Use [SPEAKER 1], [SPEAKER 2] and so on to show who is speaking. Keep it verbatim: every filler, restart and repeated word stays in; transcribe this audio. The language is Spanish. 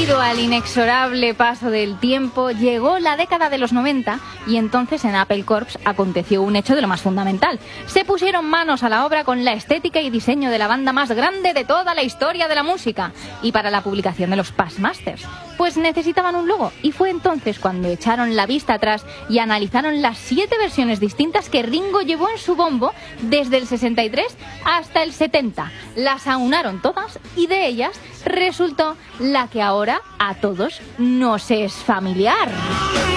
[SPEAKER 1] Debido al inexorable paso del tiempo, llegó la década de los noventa y entonces en Apple Corps aconteció un hecho de lo más fundamental. Se pusieron manos a la obra con la estética y diseño de la banda más grande de toda la historia de la música y para la publicación de los Passmasters. Pues necesitaban un logo y fue entonces cuando echaron la vista atrás y analizaron las siete versiones distintas que Ringo llevó en su bombo desde el sesenta y tres hasta el setenta. Las aunaron todas y de ellas resultó la que ahora a todos nos es familiar.